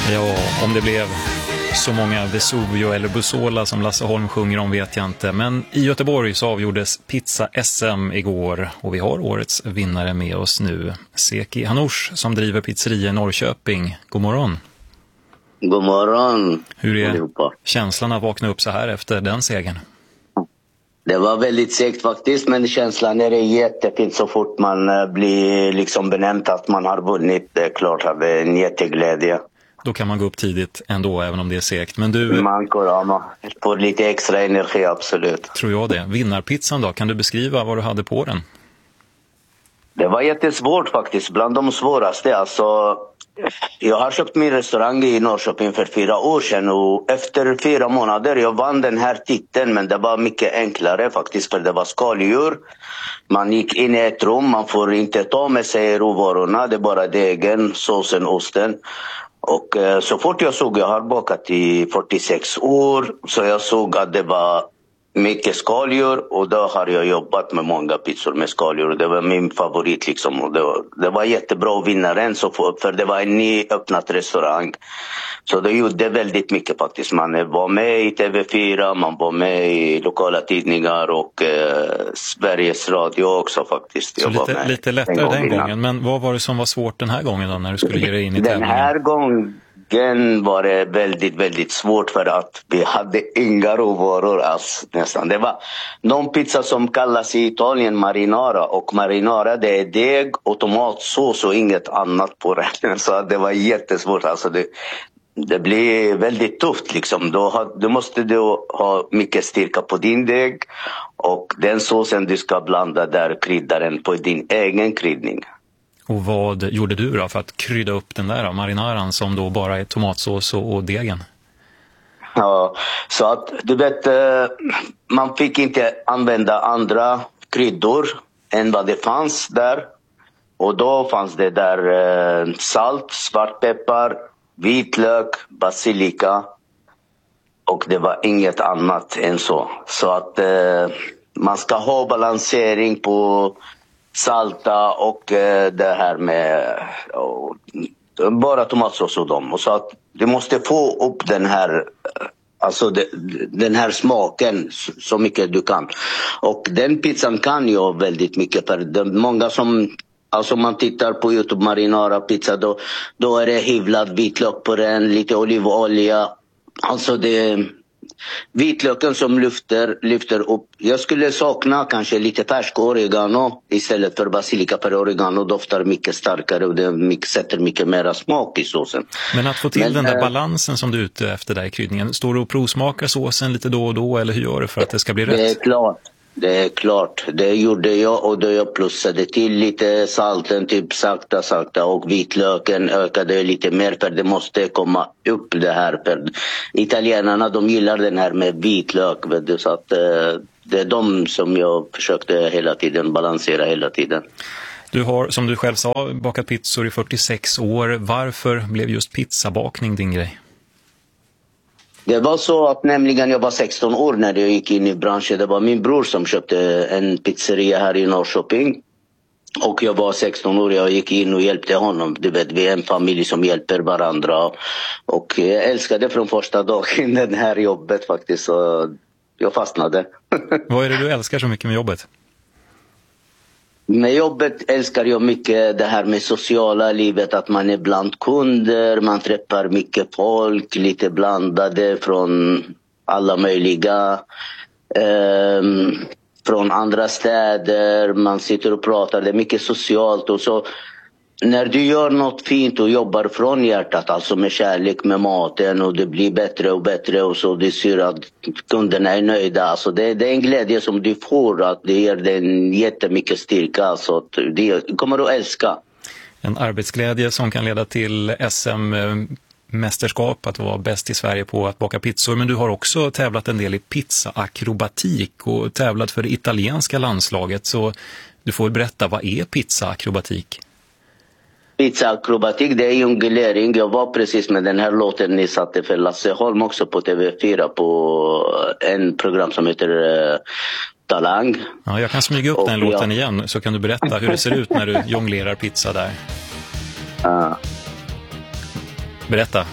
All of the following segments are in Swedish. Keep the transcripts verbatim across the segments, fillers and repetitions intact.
Ja, om det blev så många Vesuvio eller Bussola som Lasse Holm sjunger om vet jag inte. Men i Göteborg så avgjordes pizza-S M igår och vi har årets vinnare med oss nu. Seki Hanoush som driver pizzeria i Norrköping. God morgon. God morgon. Hur är känslan att vakna upp så här efter den segern? Det var väldigt segt faktiskt, men känslan är jättefint så fort man blir liksom benämnt att man har vunnit. Det är klart att det är en jätteglädje. Då kan man gå upp tidigt ändå, även om det är segt. Men du... Man får lite extra energi, absolut. Tror jag det. Vinnarpizzan då, kan du beskriva vad du hade på den? Det var jättesvårt faktiskt, bland de svåraste. Alltså, jag har köpt min restaurang i Norrköping för fyra år sedan och efter fyra månader jag vann den här titeln, men det var mycket enklare faktiskt för det var skaldjur. Man gick in i ett rum, man får inte ta med sig råvarorna, det är bara degen, såsen, osten. Och eh, så fort jag såg, jag har bakat i fyrtiosex år, så jag såg att det var mycket skaldjur och då har jag jobbat med många pizzor med skaldjur. Det var min favorit liksom och det var, det var jättebra att vinna den så för, för det var en ny öppnat restaurang. Så det gjorde väldigt mycket faktiskt. Man var med i T V fyra, man var med i lokala tidningar och eh, Sveriges Radio också faktiskt. Så lite, lite lättare den, den gången, men vad var det som var svårt den här gången då när du skulle ge dig in i tävlingen? Den här gången Den var det väldigt, väldigt svårt för att vi hade inga råvaror alls nästan. Det var någon pizza som kallas i Italien marinara. Och marinara det är deg och tomatsås och inget annat på rätten. Så det var jättesvårt. Alltså det, det blir väldigt tufft liksom. Då, har, då måste du ha mycket styrka på din deg. Och den såsen du ska blanda där, krydda den på din egen kryddning. Och vad gjorde du då för att krydda upp den där marinaran som då bara är tomatsås och, och degen? Ja, så att du vet, man fick inte använda andra kryddor än vad det fanns där. Och då fanns det där salt, svartpeppar, vitlök, basilika. Och det var inget annat än så. Så att man ska ha balansering på salta och eh, det här med och, bara tomatsås och dem. Och så att du måste få upp den här alltså de, den här smaken så, så mycket du kan. Och den pizzan kan jag väldigt mycket för det, många som alltså man tittar på YouTube marinara pizza då, då är det hyvlad vitlök på den, lite olivolja. Alltså det vitlöken som lyfter, lyfter upp. Jag skulle sakna kanske lite färsk oregano istället för basilika, för oregano doftar mycket starkare och det mycket, sätter mycket mer smak i såsen. Men att få till Men, den där äh, balansen som du är ute efter där i kryddningen, står du och provsmakar såsen lite då och då eller hur gör du för att det ska bli rätt? Det är klart. Det är klart, det gjorde jag och då jag plussade till lite salten typ sakta sakta och vitlöken ökade lite mer för det måste komma upp det här. För italienarna de gillar den här med vitlök, så att eh, det är de som jag försökte hela tiden balansera hela tiden. Du har, som du själv sa, bakat pizzor i fyrtiosex år. Varför blev just pizzabakning din grej? Det var så att nämligen jag var sexton år när jag gick in i branschen. Det var min bror som köpte en pizzeria här i Norrköping. Och jag var sexton år, jag gick in och hjälpte honom. Du vet, vi är en familj som hjälper varandra. Och jag älskade från första dagen det här jobbet faktiskt. Så jag fastnade. Vad är det du älskar så mycket med jobbet? Med jobbet älskar jag mycket det här med sociala livet, att man är bland kunder, man träffar mycket folk, lite blandade från alla möjliga, eh, från andra städer, man sitter och pratar, det är mycket socialt och så. När du gör något fint och jobbar från hjärtat, alltså med kärlek med maten och det blir bättre och bättre och så, det ser att kunderna är nöjda. Alltså det, det är en glädje som du får, att det ger dig en jättemycket styrka. Alltså att det kommer du att älska. En arbetsglädje som kan leda till S M-mästerskap, att vara bäst i Sverige på att baka pizzor. Men du har också tävlat en del i pizzaakrobatik och tävlat för det italienska landslaget. Så du får berätta, vad är pizzaakrobatik? Pizzaakrobatik, det är jonglering. Jag var precis med den här låten ni satte för Lasse Holm också på T V fyra på en program som heter uh, Talang. Ja, jag kan smyga upp och den jag... låten igen så kan du berätta hur det ser ut när du jonglerar pizza där. Uh. Berätta.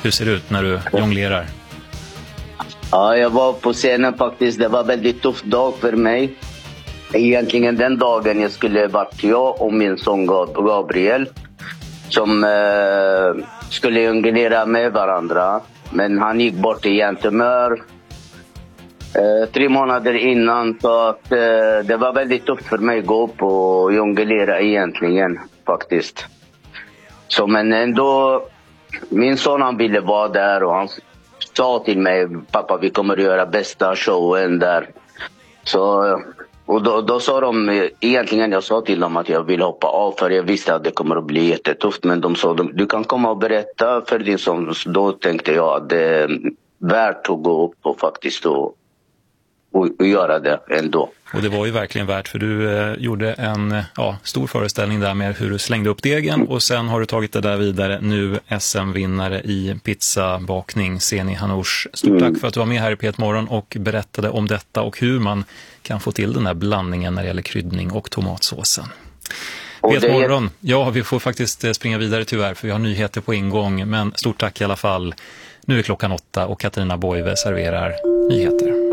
Hur ser det ut när du jonglerar? Ja, jag var på scenen faktiskt. Det var en väldigt tuff dag för mig. Egentligen den dagen jag skulle varit jag och min son Gabriel som eh, skulle jonglera med varandra. Men han gick bort i hjärntumör eh, tre månader innan. Så att, eh, det var väldigt tufft för mig att gå upp och jonglera egentligen faktiskt. Så men ändå, min son han ville vara där och han sa till mig, pappa vi kommer att göra bästa showen där. Så, och då, då sa de, egentligen jag sa till dem att jag vill hoppa av för jag visste att det kommer att bli jättetufft. Men de sa, du kan komma och berätta för din son. Så då tänkte jag att det är värt att gå upp och faktiskt och, och, och göra det ändå. Och det var ju verkligen värt, för du eh, gjorde en ja, stor föreställning där med hur du slängde upp degen och sen har du tagit det där vidare. Nu S M-vinnare i pizzabakning, Seni Hanoush. Stort mm. tack för att du var med här i P ett Morgon och berättade om detta och hur man kan få till den här blandningen när det gäller kryddning och tomatsåsen. P ett Morgon, ja vi får faktiskt springa vidare tyvärr för vi har nyheter på ingång, men stort tack i alla fall. Nu är klockan åtta och Katarina Boive serverar nyheter.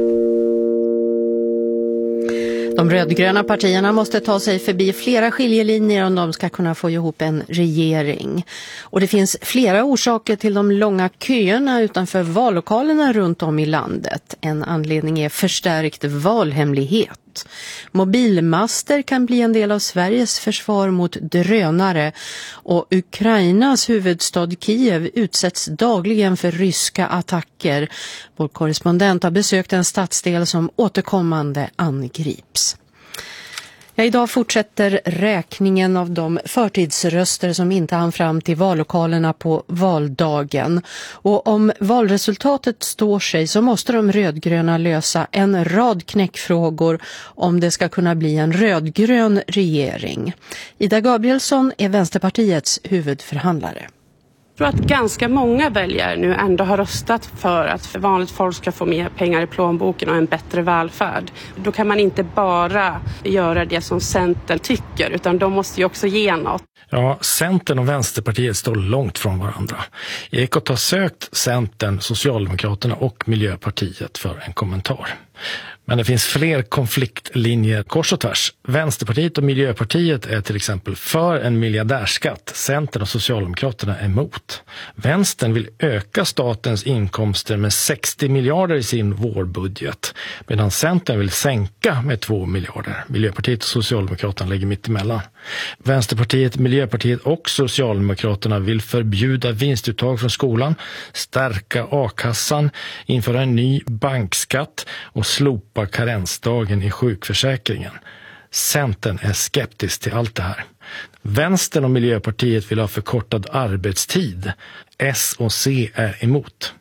De rödgröna partierna måste ta sig förbi flera skiljelinjer om de ska kunna få ihop en regering. Och det finns flera orsaker till de långa köerna utanför vallokalerna runt om i landet. En anledning är förstärkt valhemlighet. Mobilmaster kan bli en del av Sveriges försvar mot drönare och Ukrainas huvudstad Kiev utsätts dagligen för ryska attacker. Vår korrespondent har besökt en stadsdel som återkommande angrips. Ja, idag fortsätter räkningen av de förtidsröster som inte hann fram till vallokalerna på valdagen. Och om valresultatet står sig så måste de rödgröna lösa en rad knäckfrågor om det ska kunna bli en rödgrön regering. Ida Gabrielsson är Vänsterpartiets huvudförhandlare. Jag tror att ganska många väljare nu ändå har röstat för att vanligt folk ska få mer pengar i plånboken och en bättre välfärd. Då kan man inte bara göra det som Centern tycker, utan de måste ju också ge något. Ja, Centern och Vänsterpartiet står långt från varandra. Ekot har sökt Centern, Socialdemokraterna och Miljöpartiet för en kommentar. Men det finns fler konfliktlinjer kors och tvärs. Vänsterpartiet och Miljöpartiet är till exempel för en miljardärskatt. Centern och Socialdemokraterna är emot. Vänstern vill öka statens inkomster med sextio miljarder i sin vårbudget. Medan Centern vill sänka med två miljarder. Miljöpartiet och Socialdemokraterna lägger mitt emellan. Vänsterpartiet, Miljöpartiet och Socialdemokraterna vill förbjuda vinstuttag från skolan, stärka a-kassan, införa en ny bankskatt och slopa karensdagen i sjukförsäkringen. Centern är skeptisk till allt det här. Vänstern och Miljöpartiet vill ha förkortad arbetstid. S och C är emot.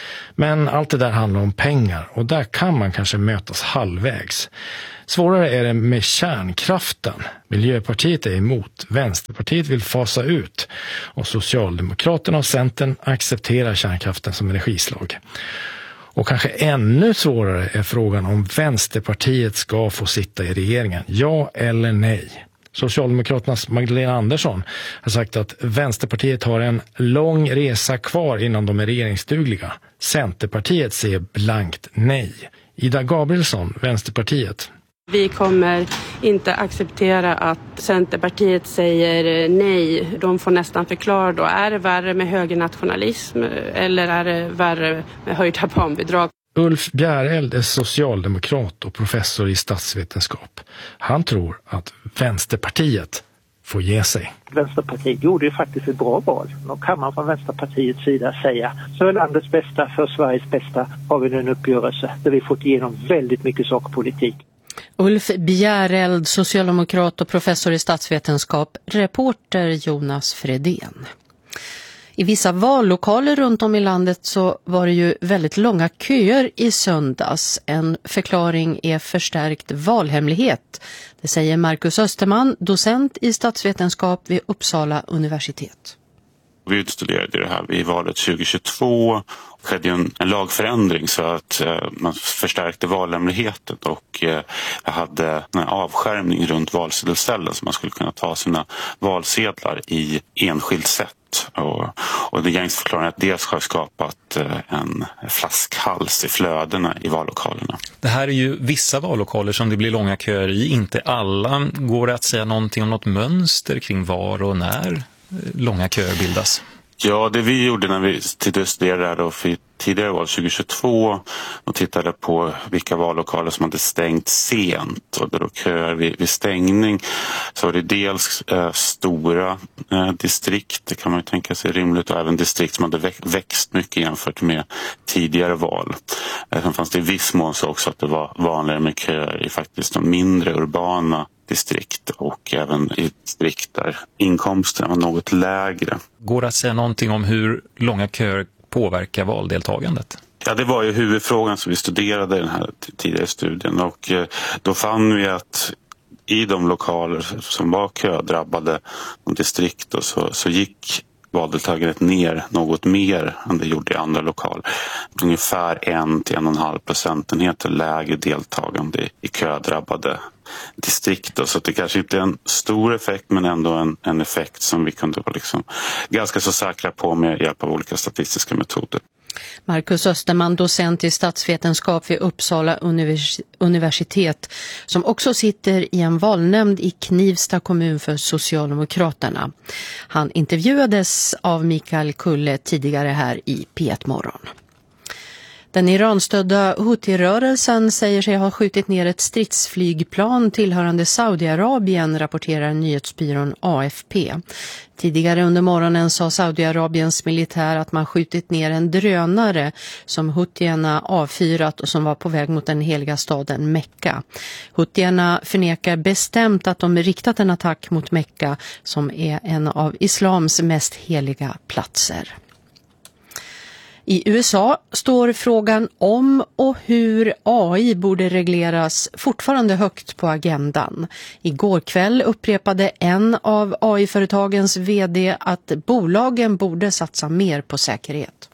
Men allt det där handlar om pengar och där kan man kanske mötas halvvägs. Svårare är det med kärnkraften. Miljöpartiet är emot, Vänsterpartiet vill fasa ut och Socialdemokraterna och Centern accepterar kärnkraften som energislag. Och kanske ännu svårare är frågan om Vänsterpartiet ska få sitta i regeringen. Ja eller nej? Socialdemokraternas Magdalena Andersson har sagt att Vänsterpartiet har en lång resa kvar innan de är regeringsdugliga. Centerpartiet säger blankt nej. Ida Gabrielsson, Vänsterpartiet. Vi kommer inte acceptera att Centerpartiet säger nej. De får nästan förklara då. Är det värre med högernationalism eller är det värre med höjda barnbidrag? Ulf Bjäreld är socialdemokrat och professor i statsvetenskap. Han tror att Vänsterpartiet får ge sig. Vänsterpartiet gjorde ju faktiskt ett bra val. Då kan man från Vänsterpartiets sida säga så är landets bästa för Sveriges bästa har vi nu en uppgörelse där vi fått igenom väldigt mycket sakpolitik. Ulf Bjäreld, socialdemokrat och professor i statsvetenskap, reporter Jonas Fredén. I vissa vallokaler runt om i landet så var det ju väldigt långa köer i söndags. En förklaring är förstärkt valhemlighet. Det säger Marcus Österman, docent i statsvetenskap vid Uppsala universitet. Vi utstuderade det här i valet tjugo tjugotvå. Det skedde en, en lagförändring så att eh, man förstärkte valhemligheten och eh, hade en avskärmning runt valsedelställen så man skulle kunna ta sina valsedlar i enskilt sätt. Och, Och det gängs förklarar att det har skapat en flaskhals i flödena i vallokalerna. Det här är ju vissa vallokaler som det blir långa köer i, inte alla. Går det att säga någonting om något mönster kring var och när långa köer bildas? Ja, det vi gjorde när vi studerade då för tidigare val tjugohundratjugotvå och tittade på vilka vallokaler som hade stängt sent och då köer vid, vid stängning, så var det dels eh, stora eh, distrikt, det kan man ju tänka sig rimligt, och även distrikt som hade växt mycket jämfört med tidigare val. Eh, sen fanns det i viss mån så också att det var vanligare med köer i faktiskt de mindre urbana distrikt och även i distrikt där inkomsterna var något lägre. Går det att säga någonting om hur långa köer påverkar valdeltagandet? Ja, det var ju huvudfrågan som vi studerade i den här tidigare studien, och då fann vi att i de lokaler som var ködrabbade, de distrikt, och så, så gick valdeltagandet ner något mer än det gjorde i andra lokaler. Ungefär en till en och en halv procentenheter lägre deltagande i ködrabbade distrikt. Så det kanske inte är en stor effekt, men ändå en, en effekt som vi kunde vara liksom ganska så säkra på med hjälp av olika statistiska metoder. Marcus Österman, docent i statsvetenskap vid Uppsala univers- universitet, som också sitter i en valnämnd i Knivsta kommun för Socialdemokraterna. Han intervjuades av Mikael Kulle tidigare här i P ett Morgon. Den Iranstödda Houthi-rörelsen säger sig ha skjutit ner ett stridsflygplan tillhörande Saudiarabien, rapporterar nyhetsbyrån A F P. Tidigare under morgonen sa Saudiarabiens militär att man skjutit ner en drönare som Houthierna avfyrat och som var på väg mot den heliga staden Mekka. Houthierna förnekar bestämt att de riktat en attack mot Mekka, som är en av islams mest heliga platser. I U S A står frågan om och hur A I borde regleras fortfarande högt på agendan. Igår kväll upprepade en av A I-företagens vd att bolagen borde satsa mer på säkerhet.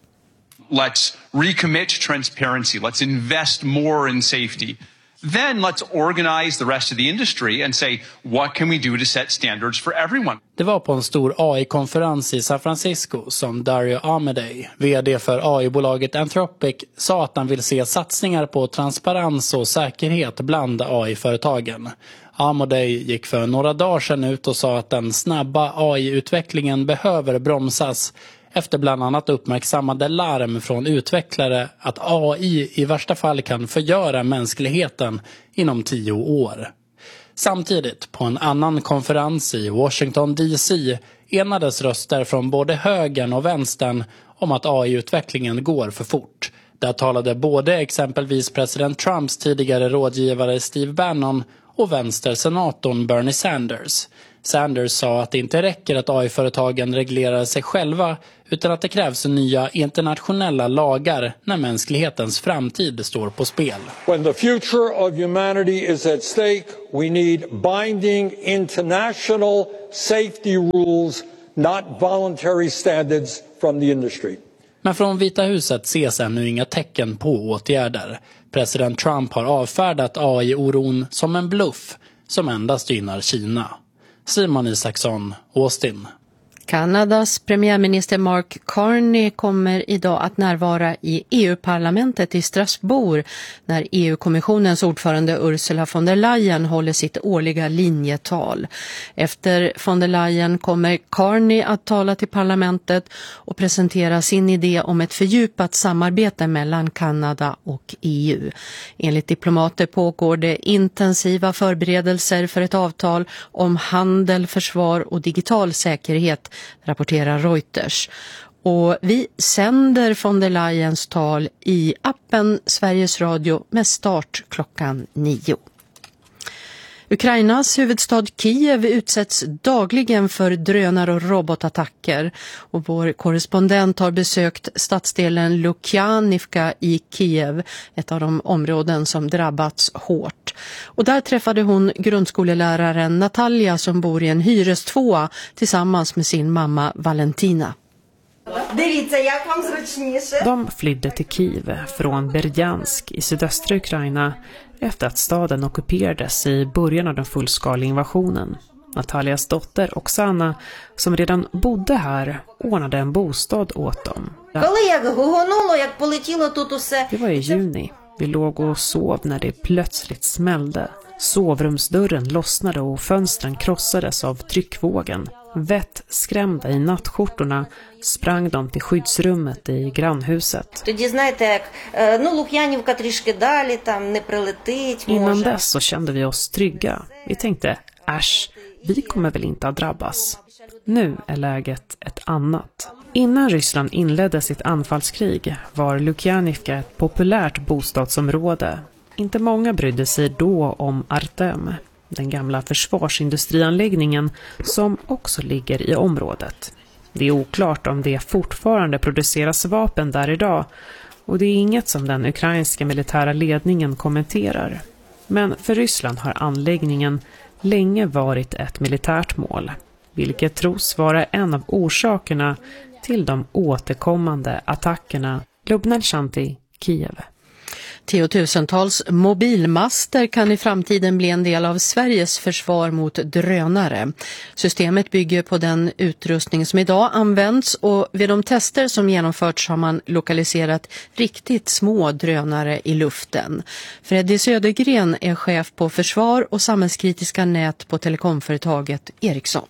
Let's recommit to transparency. Let's invest more in safety. Then let's organize the rest of the industry and say, what can we do to set standards for everyone? Det var på en stor A I-konferens i San Francisco som Dario Amodei, vd för A I-bolaget Anthropic, sa att han vill se satsningar på transparens och säkerhet bland A I-företagen. Amodei gick för några dagar sedan ut och sa att den snabba A I-utvecklingen behöver bromsas efter bland annat uppmärksammade larm från utvecklare att A I i värsta fall kan förgöra mänskligheten inom tio år. Samtidigt, på en annan konferens i Washington D C enades röster från både högern och vänstern om att A I-utvecklingen går för fort. Där talade både exempelvis president Trumps tidigare rådgivare Steve Bannon och vänstersenatorn Bernie Sanders. Sanders sa att det inte räcker att A I-företagen reglerar sig själva, utan att det krävs nya internationella lagar när mänsklighetens framtid står på spel. When the future of humanity is at stake, we need binding international safety rules, not voluntary standards from the industry. Men från Vita huset ses ännu inga tecken på åtgärder. President Trump har avfärdat A I-oron som en bluff som endast gynnar Kina. Simon Isaksson, Austin. Kanadas premiärminister Mark Carney kommer idag att närvara i E U-parlamentet i Strasbourg när E U-kommissionens ordförande Ursula von der Leyen håller sitt årliga linjetal. Efter von der Leyen kommer Carney att tala till parlamentet och presentera sin idé om ett fördjupat samarbete mellan Kanada och E U. Enligt diplomater pågår det intensiva förberedelser för ett avtal om handel, försvar och digital säkerhet, rapporterar Reuters. Och vi sänder von der Leyens tal i appen Sveriges Radio med start klockan nio. Ukrainas huvudstad Kiev utsätts dagligen för drönar- och robotattacker, och vår korrespondent har besökt stadsdelen Lukjanivka i Kiev, ett av de områden som drabbats hårt. Och där träffade hon grundskoleläraren Natalia som bor i en hyrestvåa tillsammans med sin mamma Valentina. De flydde till Kiev från Berjansk i sydöstra Ukraina efter att staden ockuperades i början av den fullskaliga invasionen. Natalias dotter Oksana, som redan bodde här, ordnade en bostad åt dem. Det var i juni. Vi låg och sov när det plötsligt smällde. Sovrumsdörren lossnade och fönstren krossades av tryckvågen. Vett skrämda i nattskjortorna sprang de till skyddsrummet i grannhuset. Innan dess så kände vi oss trygga. Vi tänkte, äsch, vi kommer väl inte att drabbas. Nu är läget ett annat. Innan Ryssland inledde sitt anfallskrig var Lukjanivka ett populärt bostadsområde. Inte många brydde sig då om Artem, den gamla försvarsindustrianläggningen som också ligger i området. Det är oklart om det fortfarande produceras vapen där idag, och det är inget som den ukrainska militära ledningen kommenterar. Men för Ryssland har anläggningen länge varit ett militärt mål, vilket tros vara en av orsakerna till de återkommande attackerna. Lubna Shanti, Kiev. Tiotusentals mobilmaster kan i framtiden bli en del av Sveriges försvar mot drönare. Systemet bygger på den utrustning som idag används, och vid de tester som genomförts har man lokaliserat riktigt små drönare i luften. Freddy Södergren är chef på försvar och samhällskritiska nät på telekomföretaget Ericsson.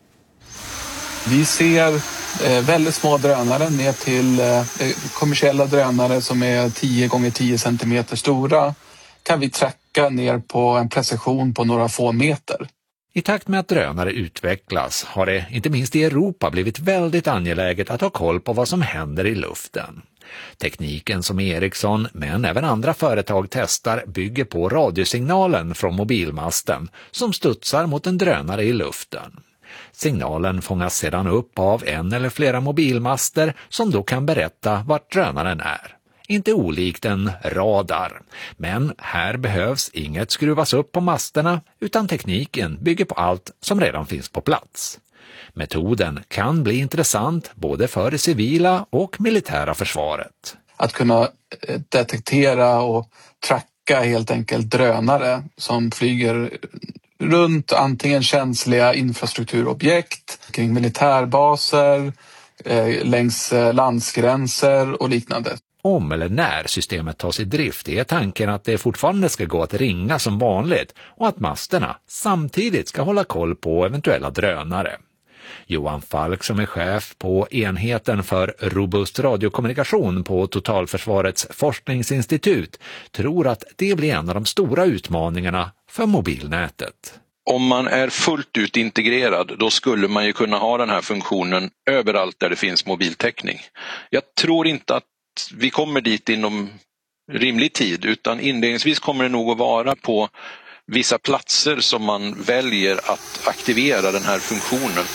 Vi ser eh, väldigt små drönare ner till eh, kommersiella drönare som är tio gånger tio centimeter stora. Kan vi tracka ner på en precision på några få meter. I takt med att drönare utvecklas har det, inte minst i Europa, blivit väldigt angeläget att ha koll på vad som händer i luften. Tekniken som Ericsson, men även andra företag testar, bygger på radiosignalen från mobilmasten som studsar mot en drönare i luften. Signalen fångas sedan upp av en eller flera mobilmaster som då kan berätta vart drönaren är. Inte olikt en radar, men här behövs inget skruvas upp på masterna, utan tekniken bygger på allt som redan finns på plats. Metoden kan bli intressant både för det civila och militära försvaret. Att kunna detektera och tracka helt enkelt drönare som flyger runt antingen känsliga infrastrukturobjekt, kring militärbaser, eh, längs landsgränser och liknande. Om eller när systemet tas i drift är tanken att det fortfarande ska gå att ringa som vanligt och att masterna samtidigt ska hålla koll på eventuella drönare. Johan Falk, som är chef på enheten för robust radiokommunikation på Totalförsvarets forskningsinstitut, tror att det blir en av de stora utmaningarna för mobilnätet. Om man är fullt ut integrerad, då skulle man ju kunna ha den här funktionen överallt där det finns mobiltäckning. Jag tror inte att vi kommer dit inom rimlig tid, utan inledningsvis kommer det nog att vara på vissa platser som man väljer att aktivera den här funktionen.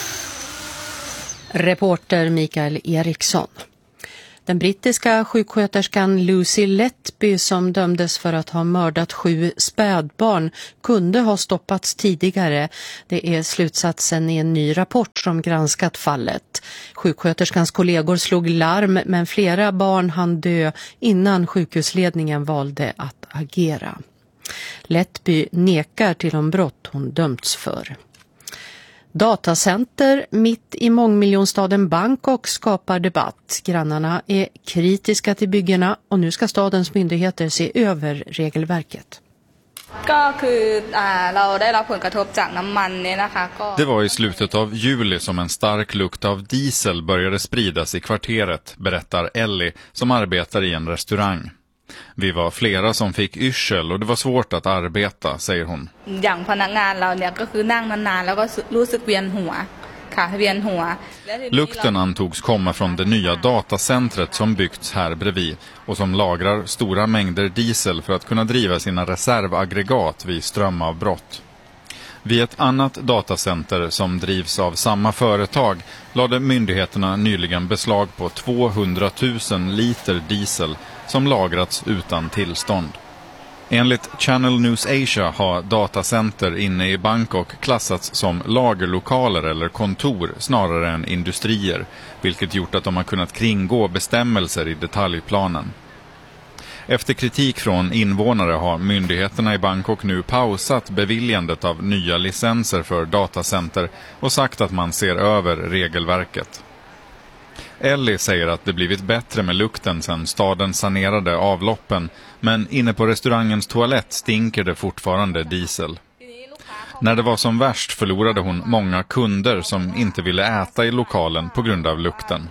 Reporter Mikael Eriksson. Den brittiska sjuksköterskan Lucy Letby, som dömdes för att ha mördat sju spädbarn, kunde ha stoppats tidigare. Det är slutsatsen i en ny rapport som granskat fallet. Sjuksköterskans kollegor slog larm, men flera barn hann dö innan sjukhusledningen valde att agera. Letby nekar till de brott hon dömts för. Datacenter mitt i mångmiljonstaden Bangkok skapar debatt. Grannarna är kritiska till byggena och nu ska stadens myndigheter se över regelverket. Det var i slutet av juli som en stark lukt av diesel började spridas i kvarteret, berättar Ellie som arbetar i en restaurang. Vi var flera som fick yrsel och det var svårt att arbeta, säger hon. Lukten antogs komma från det nya datacentret som byggts här bredvid och som lagrar stora mängder diesel för att kunna driva sina reservaggregat vid strömavbrott. Vid ett annat datacenter som drivs av samma företag lade myndigheterna nyligen beslag på tvåhundratusen liter diesel som lagrats utan tillstånd. Enligt Channel News Asia har datacenter inne i Bangkok klassats som lagerlokaler eller kontor snarare än industrier, vilket gjort att de har kunnat kringgå bestämmelser i detaljplanen. Efter kritik från invånare har myndigheterna i Bangkok nu pausat beviljandet av nya licenser för datacenter och sagt att man ser över regelverket. Ellie säger att det blivit bättre med lukten sedan staden sanerade avloppen, men inne på restaurangens toalett stinker det fortfarande diesel. När det var som värst förlorade hon många kunder som inte ville äta i lokalen på grund av lukten.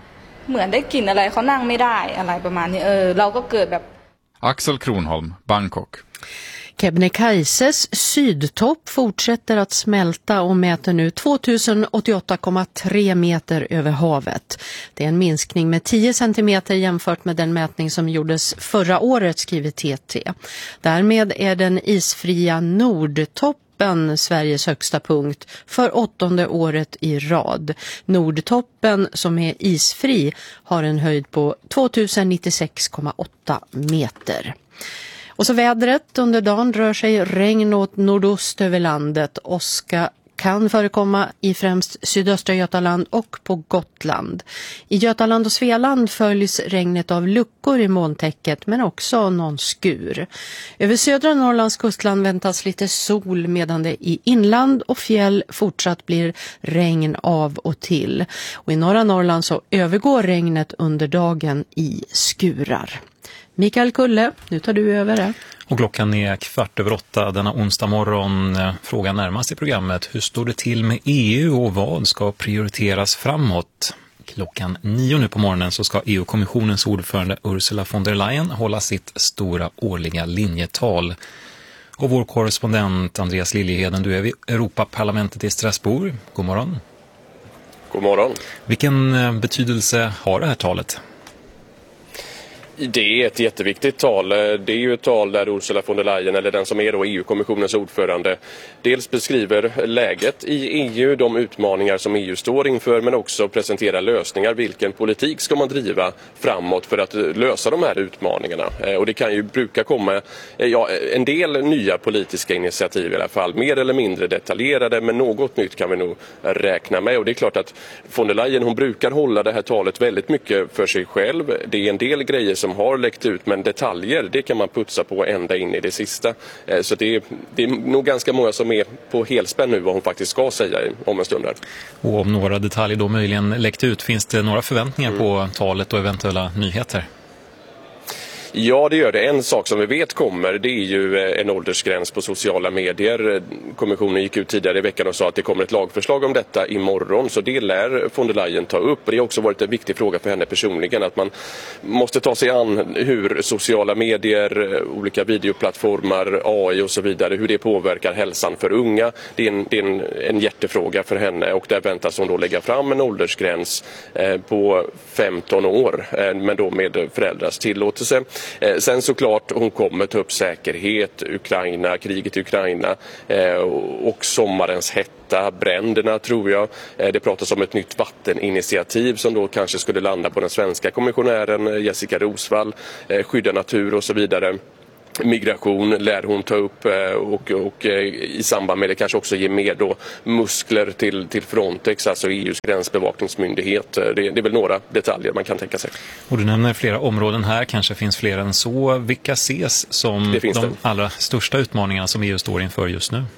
Axel Kronholm, Bangkok. Kebnekaises sydtopp fortsätter att smälta och mäter nu tvåtusen åttioåtta komma tre meter över havet. Det är en minskning med tio centimeter jämfört med den mätning som gjordes förra året, skriver T T. Därmed är den isfria Nordtoppen Sveriges högsta punkt för åttonde året i rad. Nordtoppen, som är isfri, har en höjd på tvåtusen nittiosex komma åtta meter. Och så vädret. Under dagen rör sig regn åt nordost över landet. Åska kan förekomma i främst sydöstra Götaland och på Gotland. I Götaland och Svealand följs regnet av luckor i molntäcket, men också någon skur. Över södra Norrlands kustland väntas lite sol, medan det i inland och fjäll fortsatt blir regn av och till. Och i norra Norrland så övergår regnet under dagen i skurar. Mikael Kulle, nu tar du över det. Och klockan är kvart över åtta denna onsdag morgon. Frågan närmast i programmet: hur står det till med E U och vad ska prioriteras framåt? Klockan nio nu på morgonen så ska E U-kommissionens ordförande Ursula von der Leyen hålla sitt stora årliga linjetal. Och vår korrespondent Andreas Liljeheden, du är vid Europaparlamentet i Strasbourg. God morgon. God morgon. Vilken betydelse har det här talet? Det är ett jätteviktigt tal. Det är ju ett tal där Ursula von der Leyen, eller den som är då E U-kommissionens ordförande, dels beskriver läget i E U, de utmaningar som E U står inför, men också presenterar lösningar. Vilken politik ska man driva framåt för att lösa de här utmaningarna? Och det kan ju bruka komma ja, en del nya politiska initiativ i alla fall, mer eller mindre detaljerade, men något nytt kan vi nog räkna med. Och det är klart att von der Leyen, hon brukar hålla det här talet väldigt mycket för sig själv. Det är en del grejer som har läckt ut, men detaljer, det kan man putsa på ända in i det sista. Så det är, det är nog ganska många som är på helspänn nu vad hon faktiskt ska säga om en stund här. Och om några detaljer då möjligen läckt ut, finns det några förväntningar mm. på talet och eventuella nyheter? Ja, det gör det. En sak som vi vet kommer, det är ju en åldersgräns på sociala medier. Kommissionen gick ut tidigare i veckan och sa att det kommer ett lagförslag om detta imorgon, så det lär von der Leyen ta upp. Det har också varit en viktig fråga för henne personligen, att man måste ta sig an hur sociala medier, olika videoplattformar, A I och så vidare, hur det påverkar hälsan för unga. Det är en, det är en, en hjärtefråga för henne, och där väntas hon då lägga fram en åldersgräns på femton år, men då med föräldrars tillåtelse. Eh, sen såklart, hon kommer ta upp säkerhet, Ukraina, kriget i Ukraina eh, och sommarens hetta, bränderna tror jag. Eh, det pratas om ett nytt vatteninitiativ som då kanske skulle landa på den svenska kommissionären Jessica Rosvall, eh, skydda natur och så vidare. Migration lär hon ta upp och, och i samband med det kanske också ge mer då muskler till, till Frontex, alltså E U:s gränsbevakningsmyndighet. Det, det är väl några detaljer man kan tänka sig. Och du nämner flera områden här, kanske finns fler än så. Vilka ses som de det. allra största utmaningarna som E U står inför just nu?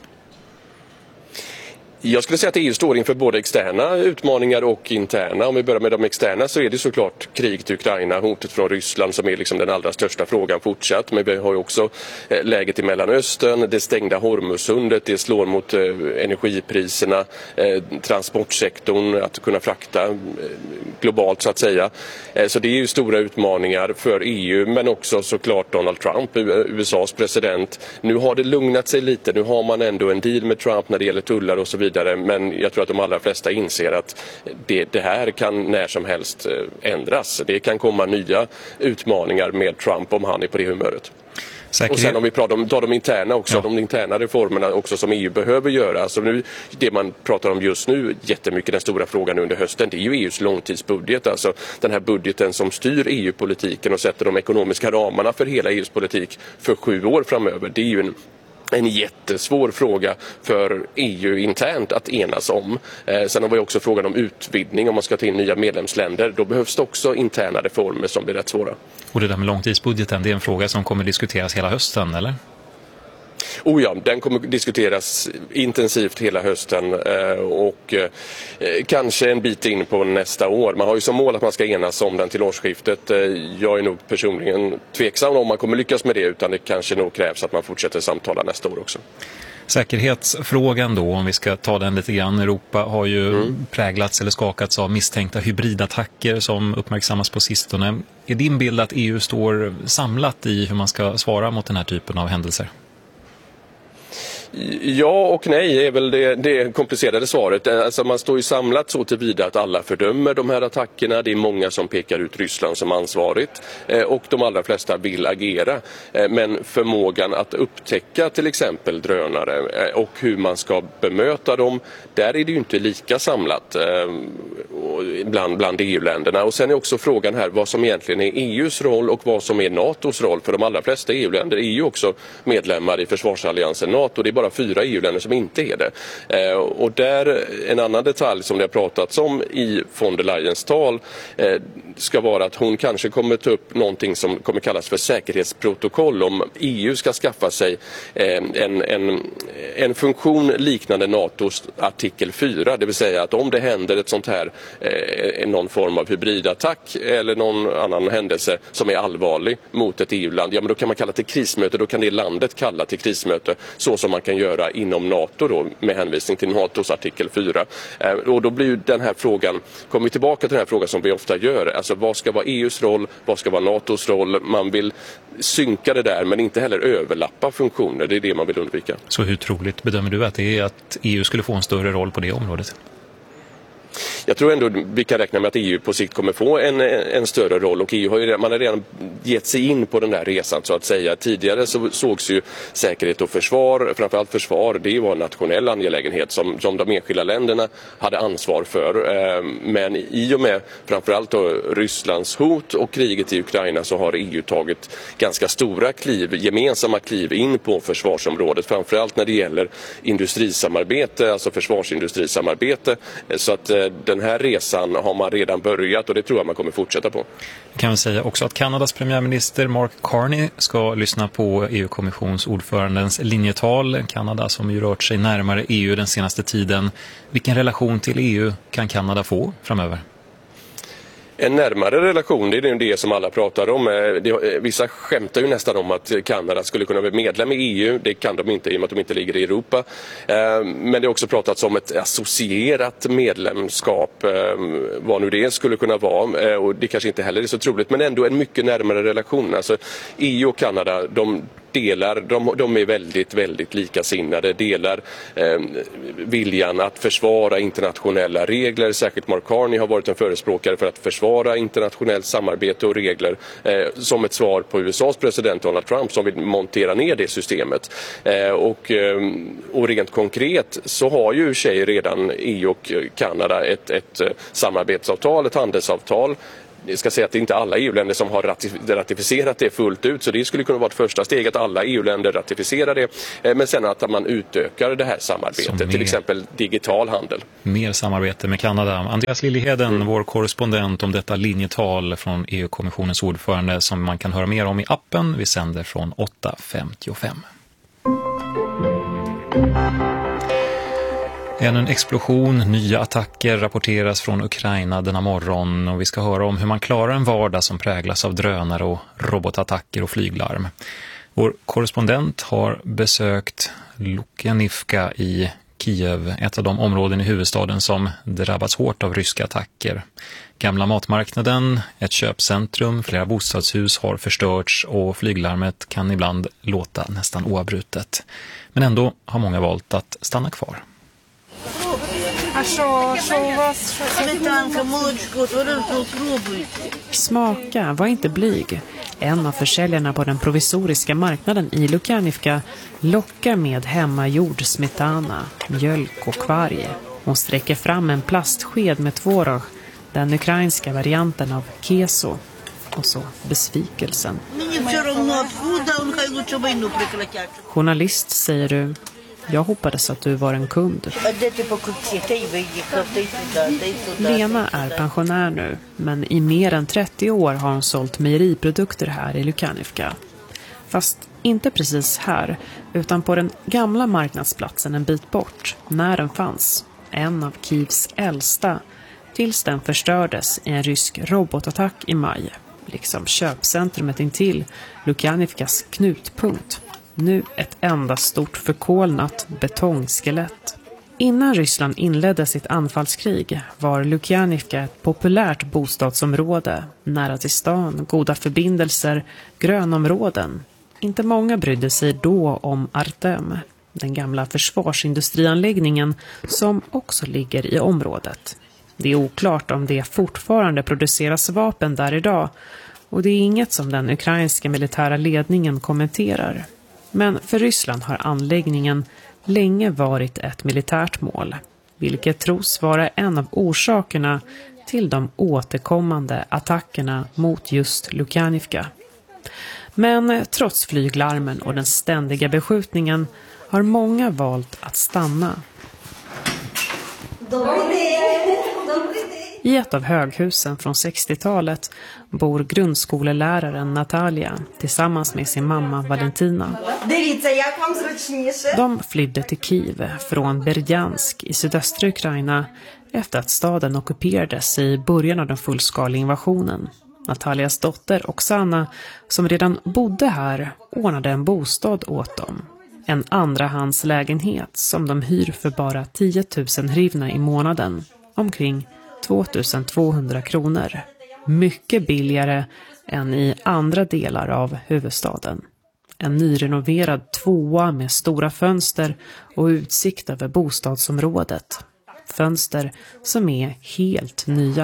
Jag skulle säga att E U står inför både externa utmaningar och interna. Om vi börjar med de externa så är det såklart kriget i Ukraina, hotet från Ryssland som är liksom den allra största frågan fortsatt. Men vi har ju också läget i Mellanöstern, det stängda Hormuzsundet, det slår mot energipriserna, transportsektorn, att kunna frakta globalt så att säga. Så det är ju stora utmaningar för E U, men också såklart Donald Trump, U S A:s president. Nu har det lugnat sig lite, nu har man ändå en deal med Trump när det gäller tullar och så vidare. Men jag tror att de allra flesta inser att det, det här kan när som helst ändras. Det kan komma nya utmaningar med Trump om han är på det humöret. Säkerhet. Och sen om vi pratar om, tar de interna också, ja. de interna reformerna också som E U behöver göra. Alltså nu, det man pratar om just nu, jättemycket den stora frågan under hösten, det är ju E U:s långtidsbudget. Alltså den här budgeten som styr E U-politiken och sätter de ekonomiska ramarna för hela E U:s politik för sju år framöver. Det är ju en en jättesvår fråga för E U internt att enas om. Eh, sen har vi också frågan om utvidgning, om man ska ta in nya medlemsländer. Då behövs det också interna reformer som blir rätt svåra. Och det där med långtidsbudgeten, det är en fråga som kommer diskuteras hela hösten, eller? Oh ja, den kommer diskuteras intensivt hela hösten eh, och eh, kanske en bit in på nästa år. Man har ju som mål att man ska enas om den till årsskiftet. Eh, jag är nog personligen tveksam om man kommer lyckas med det, utan det kanske nog krävs att man fortsätter samtala nästa år också. Säkerhetsfrågan då, om vi ska ta den lite grann. Europa har ju mm. präglats eller skakats av misstänkta hybridattacker som uppmärksammas på sistone. Är din bild att E U står samlat i hur man ska svara mot den här typen av händelser? Ja och nej är väl det, det komplicerade svaret. Alltså man står ju samlat så tillvida att alla fördömer de här attackerna. Det är många som pekar ut Ryssland som ansvarigt och de allra flesta vill agera. Men förmågan att upptäcka till exempel drönare och hur man ska bemöta dem, där är det ju inte lika samlat bland, bland E U-länderna. Och sen är också frågan här vad som egentligen är E U:s roll och vad som är NATOs roll. För de allra flesta E U-länder är ju också medlemmar i försvarsalliansen NATO. Det är bara fyra E U-länder som inte är det. Eh, och där en annan detalj som det har pratats om i von der Leyens tal eh, ska vara att hon kanske kommer ta upp någonting som kommer kallas för säkerhetsprotokoll, om E U ska skaffa sig eh, en, en, en funktion liknande NATOs artikel fyra, det vill säga att om det händer ett sånt här eh, någon form av hybridattack eller någon annan händelse som är allvarlig mot ett E U-land, ja men då kan man kalla till krismöte, då kan det landet kalla till krismöte, så som man kan göra inom NATO då, med hänvisning till NATOs artikel fyra. Eh, och då blir ju den här frågan, kommer vi tillbaka till den här frågan som vi ofta gör, alltså vad ska vara E U:s roll, vad ska vara NATOs roll, man vill synka det där men inte heller överlappa funktioner, det är det man vill undvika. Så hur troligt bedömer du att det är att E U skulle få en större roll på det området? Jag tror ändå vi kan räkna med att E U på sikt kommer få en, en större roll, och E U har ju, man har redan gett sig in på den här resan så att säga. Tidigare så sågs ju säkerhet och försvar, framförallt försvar, det var en nationell angelägenhet som, som de enskilda länderna hade ansvar för. Men i och med framförallt då Rysslands hot och kriget i Ukraina så har E U tagit ganska stora kliv, gemensamma kliv in på försvarsområdet, framförallt när det gäller industrisamarbete, alltså försvarsindustrisamarbete. Så att den här resan har man redan börjat och det tror jag man kommer fortsätta på. Jag kan väl säga också att Kanadas premiärminister Mark Carney ska lyssna på E U-kommissionsordförandens linjetal. Kanada som ju rört sig närmare E U den senaste tiden. Vilken relation till E U kan Kanada få framöver? En närmare relation, det är det som alla pratar om. Det, vissa skämtar ju nästan om att Kanada skulle kunna bli medlem i E U. Det kan de inte i och med att de inte ligger i Europa. Men det har också pratats om ett associerat medlemskap, vad nu det skulle kunna vara. Och det kanske inte heller är så troligt, men ändå en mycket närmare relation. Alltså E U och Kanada, de delar, de, de är väldigt, väldigt likasinnade, delar eh, viljan att försvara internationella regler. Särskilt Mark Carney har varit en förespråkare för att försvara internationellt samarbete och regler eh, som ett svar på U S A:s president Donald Trump som vill montera ner det systemet. Eh, och, eh, och rent konkret så har ju tjej redan E U och Kanada ett, ett samarbetsavtal, ett handelsavtal. Jag ska säga att det är inte alla E U-länder som har ratificerat det fullt ut, så det skulle kunna vara ett första steg att alla E U-länder ratificerar det, men sen att man utökar det här samarbetet, mer, till exempel digital handel. Mer samarbete med Kanada. Andreas Liljeheden, mm. vår korrespondent om detta linjetal från E U-kommissionens ordförande som man kan höra mer om i appen. Vi sänder från åtta femtiofem. Ännu en explosion, nya attacker rapporteras från Ukraina denna morgon och vi ska höra om hur man klarar en vardag som präglas av drönare och robotattacker och flyglarm. Vår korrespondent har besökt Lukianivka i Kiev, ett av de områden i huvudstaden som drabbats hårt av ryska attacker. Gamla matmarknaden, ett köpcentrum, flera bostadshus har förstörts och flyglarmet kan ibland låta nästan oavbrutet. Men ändå har många valt att stanna kvar. Smaka, var inte blyg. En av försäljarna på den provisoriska marknaden i Lukianivka lockar med hemmagjord smetana, mjölk och kvarg. Hon sträcker fram en plastsked med tvorog, den ukrainska varianten av keso. Och så besvikelsen. Journalist, säger du. Jag hoppades att du var en kund. Lena är pensionär nu, men i mer än trettio år har hon sålt mejeriprodukter här i Lukjanivka. Fast inte precis här, utan på den gamla marknadsplatsen en bit bort, när den fanns. En av Kievs äldsta, tills den förstördes i en rysk robotattack i maj. Liksom köpcentrumet intill, Lukjanivkas knutpunkt. Nu ett enda stort förkolnat betongskelett. Innan Ryssland inledde sitt anfallskrig var Lukjanivka ett populärt bostadsområde. Nära till stan, goda förbindelser, grönområden. Inte många brydde sig då om Artem, den gamla försvarsindustrianläggningen som också ligger i området. Det är oklart om det fortfarande produceras vapen där idag, och det är inget som den ukrainska militära ledningen kommenterar. Men för Ryssland har anläggningen länge varit ett militärt mål, vilket tros vara en av orsakerna till de återkommande attackerna mot just Lukjanivka. Men trots flyglarmen och den ständiga beskjutningen har många valt att stanna. I ett av höghusen från sextiotalet bor grundskoleläraren Natalia tillsammans med sin mamma Valentina. De flydde till Kiev från Berdjansk i sydöstra Ukraina efter att staden ockuperades i början av den fullskaliga invasionen. Natalias dotter Oksana, som redan bodde här, ordnade en bostad åt dem. En andrahandslägenhet som de hyr för bara tio tusen hrivna i månaden, omkring tvåtusentvåhundra kronor. Mycket billigare än i andra delar av huvudstaden. En nyrenoverad tvåa med stora fönster och utsikt över bostadsområdet. Fönster som är helt nya.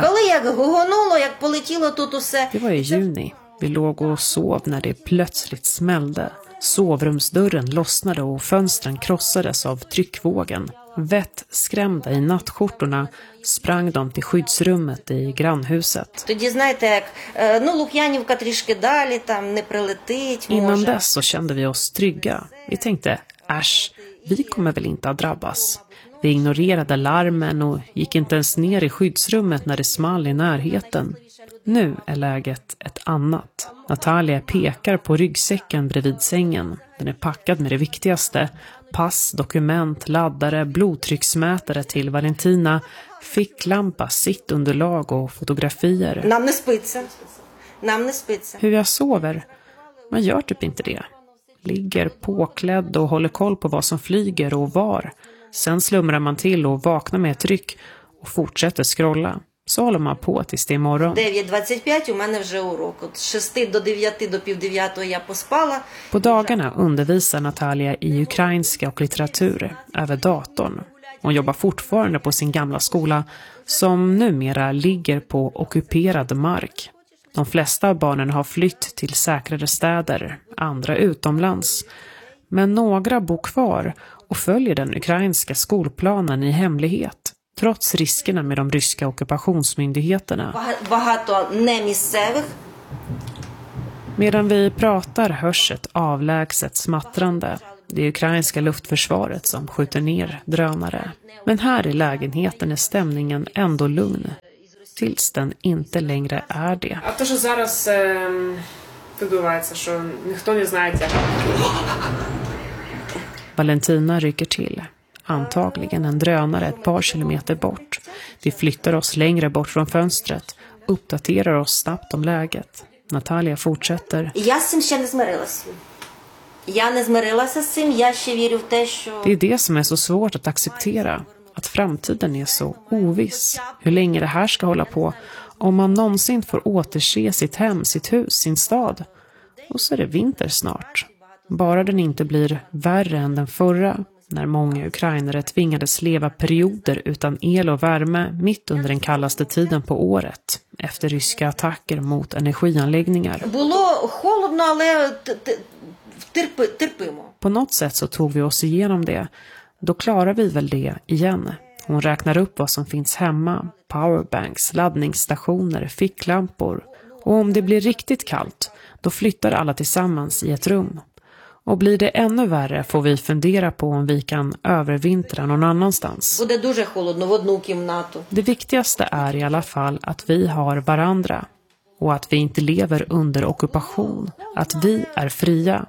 Det var i juni. Vi låg och sov när det plötsligt smällde. Sovrumsdörren lossnade och fönstren krossades av tryckvågen. Vett skrämda i nattskjortorna sprang de till skyddsrummet i grannhuset. Innan dess så kände vi oss trygga. Vi tänkte, äsch, vi kommer väl inte att drabbas. Vi ignorerade larmen och gick inte ens ner i skyddsrummet när det small i närheten. Nu är läget ett annat. Natalia pekar på ryggsäcken bredvid sängen. Den är packad med det viktigaste. Pass, dokument, laddare, blodtrycksmätare till Valentina, ficklampa, sittunderlag och fotografier. Hur jag sover? Man gör typ inte det. Ligger påklädd och håller koll på vad som flyger och var. Sen slumrar man till och vaknar med ett tryck och fortsätter scrolla. Så håller man på tills det är morgon. På dagarna undervisar Natalia i ukrainska och litteratur över datorn. Hon jobbar fortfarande på sin gamla skola som numera ligger på ockuperad mark. De flesta av barnen har flytt till säkrare städer, andra utomlands. Men några bor kvar och följer den ukrainska skolplanen i hemlighet. Trots riskerna med de ryska ockupationsmyndigheterna. Medan vi pratar hörs ett avlägset smattrande. Det är ukrainska luftförsvaret som skjuter ner drönare. Men här i lägenheten är stämningen ändå lugn. Tills den inte längre är det. Valentina rycker till. Antagligen en drönare ett par kilometer bort. Vi flyttar oss längre bort från fönstret. Uppdaterar oss snabbt om läget. Natalia fortsätter. Det är det som är så svårt att acceptera. Att framtiden är så oviss. Hur länge det här ska hålla på. Om man någonsin får återse sitt hem, sitt hus, sin stad. Och så är det vinter snart. Bara den inte blir värre än den förra. När många ukrainare tvingades leva perioder utan el och värme mitt under den kallaste tiden på året. Efter ryska attacker mot energianläggningar. På något sätt så tog vi oss igenom det. Då klarar vi väl det igen. Hon räknar upp vad som finns hemma. Powerbanks, laddningsstationer, ficklampor. Och om det blir riktigt kallt, då flyttar alla tillsammans i ett rum. Och blir det ännu värre får vi fundera på om vi kan övervintra någon annanstans. Det viktigaste är i alla fall att vi har varandra. Och att vi inte lever under ockupation. Att vi är fria.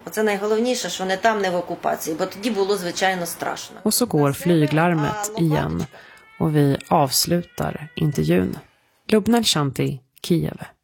Och så går flyglarmet igen. Och vi avslutar intervjun. Lubna Shanti, Kiev.